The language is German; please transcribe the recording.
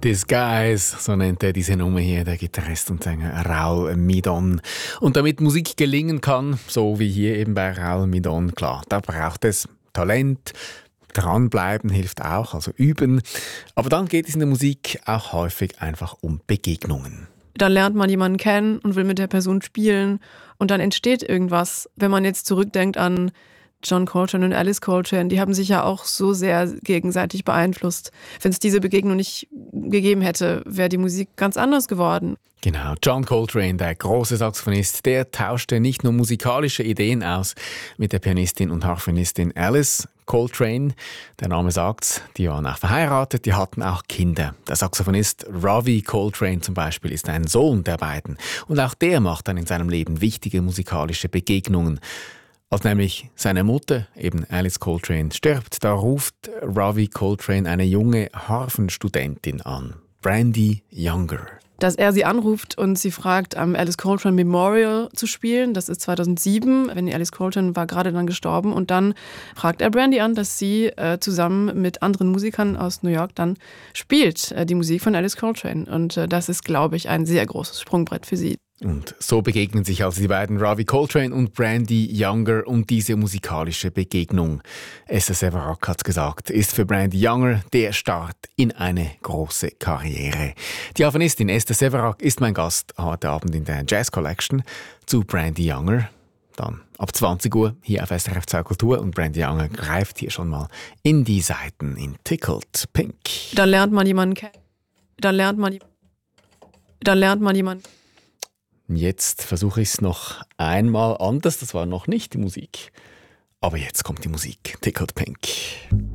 Disguise, so nennt er diese Nummer hier, der Gitarrist und Sänger Raul Midon. Und damit Musik gelingen kann, so wie hier eben bei Raul Midon, klar, da braucht es Talent, dranbleiben hilft auch, also üben. Aber dann geht es in der Musik auch häufig einfach um Begegnungen. Dann lernt man jemanden kennen und will mit der Person spielen und dann entsteht irgendwas. Wenn man jetzt zurückdenkt an John Coltrane und Alice Coltrane, die haben sich ja auch so sehr gegenseitig beeinflusst. Wenn es diese Begegnung nicht gegeben hätte, wäre die Musik ganz anders geworden. Genau, John Coltrane, der große Saxophonist, der tauschte nicht nur musikalische Ideen aus mit der Pianistin und Harfenistin Alice Coltrane. Der Name sagt's, die waren auch verheiratet, die hatten auch Kinder. Der Saxophonist Ravi Coltrane zum Beispiel ist ein Sohn der beiden. Und auch der macht dann in seinem Leben wichtige musikalische Begegnungen. Als nämlich seine Mutter, eben Alice Coltrane, stirbt, da ruft Ravi Coltrane eine junge Harfenstudentin an, Brandy Younger. Dass er sie anruft und sie fragt, am Alice Coltrane Memorial zu spielen. Das ist 2007, wenn die Alice Coltrane war gerade dann gestorben. Und dann fragt er Brandy an, dass sie zusammen mit anderen Musikern aus New York dann spielt, die Musik von Alice Coltrane. Und das ist, glaube ich, ein sehr großes Sprungbrett für sie. Und so begegnen sich also die beiden, Ravi Coltrane und Brandy Younger, und diese musikalische Begegnung, Esther Severac hat gesagt, ist für Brandy Younger der Start in eine große Karriere. Die Harfenistin Esther Severac ist mein Gast heute Abend in der Jazz Collection zu Brandy Younger. Dann ab 20 Uhr hier auf SRF 2 Kultur, und Brandy Younger greift hier schon mal in die Saiten in Tickled Pink. Dann lernt man jemanden kennen. Dann lernt man jemanden. Jetzt versuche ich es noch einmal anders. Das war noch nicht die Musik. Aber jetzt kommt die Musik. Tickled Pink.